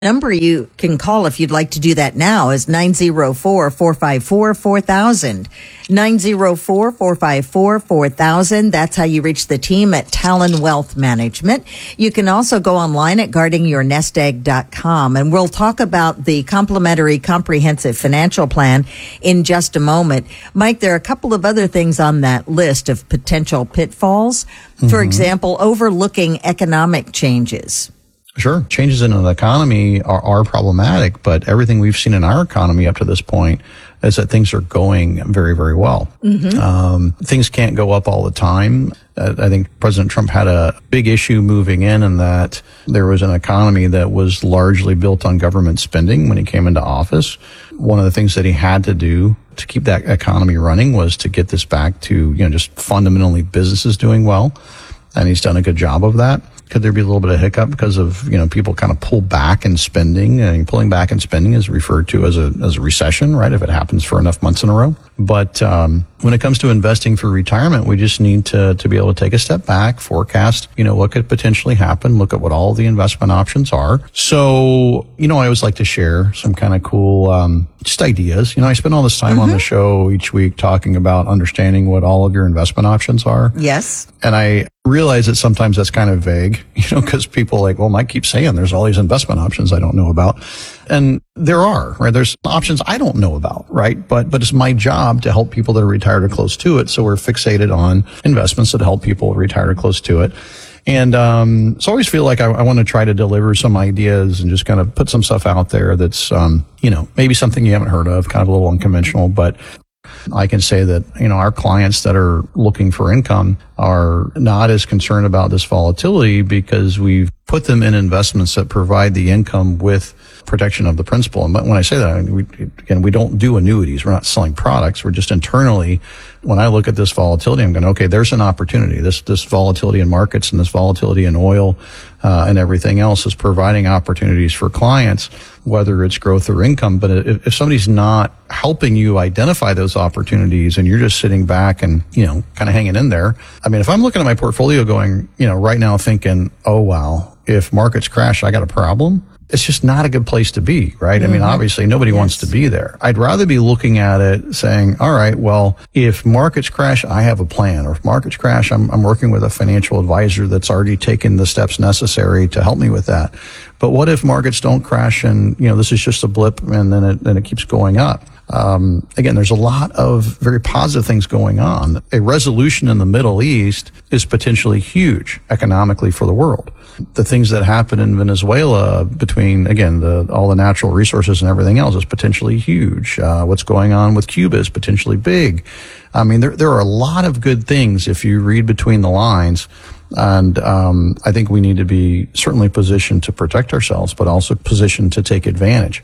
Number you can call if you'd like to do that now is 904-454-4000. 904-454-4000. That's how you reach the team at Talon Wealth Management. You can also go online at guardingyournestegg.com, and we'll talk about the complimentary comprehensive financial plan in just a moment. Mike, there are a couple of other things on that list of potential pitfalls. For example, overlooking economic changes. Sure. Changes in the economy are problematic, but everything we've seen in our economy up to this point is that things are going very, very well. Things can't go up all the time. I think President Trump had a big issue moving in that there was an economy that was largely built on government spending when he came into office. One of the things that he had to do to keep that economy running was to get this back to, just fundamentally businesses doing well. And he's done a good job of that. Could there be a little bit of hiccup because of, people kind of pull back in spending, and pulling back in spending is referred to as a recession, right? If it happens for enough months in a row. But, when it comes to investing for retirement, we just need to be able to take a step back, forecast, what could potentially happen, look at what all the investment options are. So, I always like to share some kind of cool, just ideas. I spend all this time on the show each week talking about understanding what all of your investment options are. Yes. And I realize that sometimes that's kind of vague, because people Mike keeps saying there's all these investment options I don't know about. And there are, right? There's options I don't know about, right? But it's my job to help people that are retired or close to it. So we're fixated on investments that help people retired or close to it. And so I always feel like I want to try to deliver some ideas and just kind of put some stuff out there that's, maybe something you haven't heard of, kind of a little unconventional, but I can say that, our clients that are looking for income are not as concerned about this volatility because we've put them in investments that provide the income with protection of the principal. And when I say that, we don't do annuities. We're not selling products. We're just internally, when I look at this volatility, I'm going, okay, there's an opportunity. This volatility in markets and this volatility in oil, and everything else is providing opportunities for clients, whether it's growth or income. But if somebody's not helping you identify those opportunities and you're just sitting back and, kind of hanging in there. I mean, if I'm looking at my portfolio going, right now thinking, oh, wow, if markets crash, I got a problem. It's just not a good place to be, right? I mean, obviously nobody wants to be there. I'd rather be looking at it saying, all right, well, if markets crash, I have a plan. Or if markets crash, I'm working with a financial advisor that's already taken the steps necessary to help me with that. But what if markets don't crash and, this is just a blip and then it keeps going up? Again, there's a lot of very positive things going on. A resolution in the Middle East is potentially huge economically for the world. The things that happen in Venezuela between, again, all the natural resources and everything else is potentially huge. What's going on with Cuba is potentially big. I mean, there are a lot of good things if you read between the lines. And I think we need to be certainly positioned to protect ourselves, but also positioned to take advantage.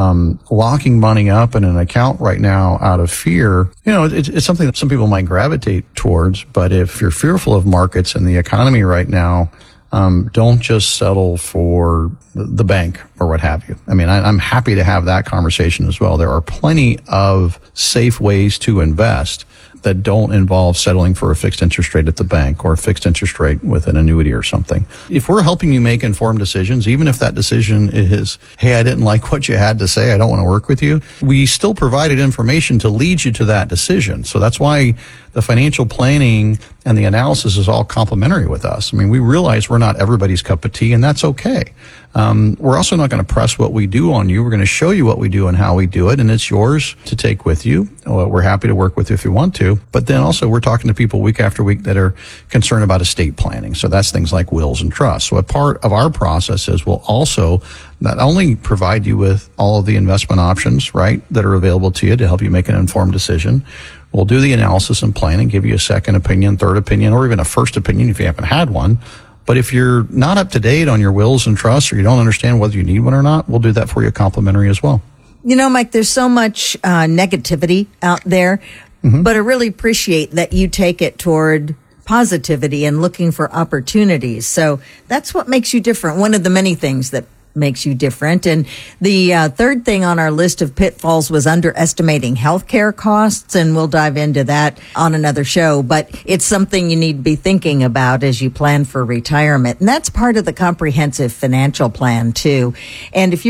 Locking money up in an account right now out of fear, it's something that some people might gravitate towards. But if you're fearful of markets and the economy right now, don't just settle for the bank or what have you. I mean, I'm happy to have that conversation as well. There are plenty of safe ways to invest that don't involve settling for a fixed interest rate at the bank or a fixed interest rate with an annuity or something. If we're helping you make informed decisions, even if that decision is, hey, I didn't like what you had to say, I don't want to work with you, we still provided information to lead you to that decision. So that's why the financial planning and the analysis is all complementary with us. I mean, we realize we're not everybody's cup of tea, and that's okay. We're also not going to press what we do on you. We're going to show you what we do and how we do it, and it's yours to take with you. We're happy to work with you if you want to. But then also we're talking to people week after week that are concerned about estate planning. So that's things like wills and trusts. So a part of our process is we'll also not only provide you with all of the investment options, right, that are available to you to help you make an informed decision. We'll do the analysis and planning, give you a second opinion, third opinion, or even a first opinion if you haven't had one. But if you're not up to date on your wills and trusts or you don't understand whether you need one or not, we'll do that for you complimentary as well. Mike, there's so much negativity out there, but I really appreciate that you take it toward positivity and looking for opportunities. So that's what makes you different. One of the many things that makes you different. And the third thing on our list of pitfalls was underestimating healthcare costs, and we'll dive into that on another show. But it's something you need to be thinking about as you plan for retirement. And that's part of the comprehensive financial plan, too. And if you're